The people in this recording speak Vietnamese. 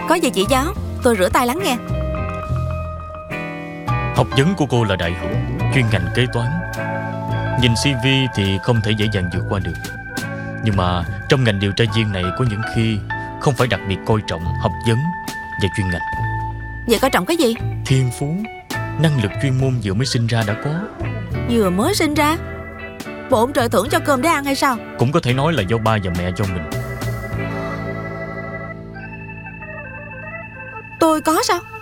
Có gì chị giáo, tôi rửa tay lắng nghe. Học vấn của cô là đại học, chuyên ngành kế toán. Nhìn CV thì không thể dễ dàng vượt qua được. Nhưng mà trong ngành điều tra viên này có những khi không phải đặc biệt coi trọng học vấn và chuyên ngành. Vậy coi trọng cái gì? Thiên phú, năng lực chuyên môn vừa mới sinh ra đã có. Vừa mới sinh ra? Bộ ông trời thưởng cho cơm để ăn hay sao? Cũng có thể nói là do ba và mẹ cho mình. Tôi có sao?